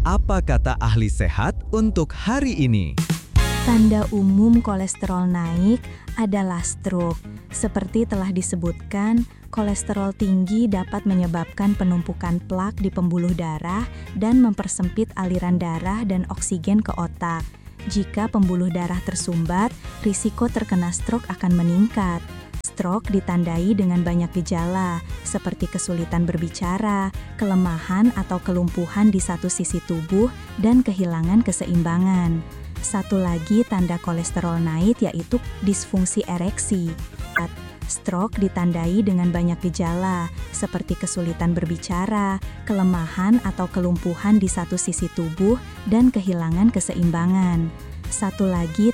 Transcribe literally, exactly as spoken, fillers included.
Apa kata ahli sehat untuk hari ini? Tanda umum kolesterol naik adalah stroke. Seperti telah disebutkan, kolesterol tinggi dapat menyebabkan penumpukan plak di pembuluh darah dan mempersempit aliran darah dan oksigen ke otak. Jika pembuluh darah tersumbat, risiko terkena stroke akan meningkat. Stroke ditandai dengan banyak gejala, seperti kesulitan berbicara, kelemahan atau kelumpuhan di satu sisi tubuh, dan kehilangan keseimbangan. Satu lagi tanda kolesterol naik yaitu disfungsi ereksi. Stroke ditandai dengan banyak gejala, seperti kesulitan berbicara, kelemahan atau kelumpuhan di satu sisi tubuh, dan kehilangan keseimbangan. Satu lagi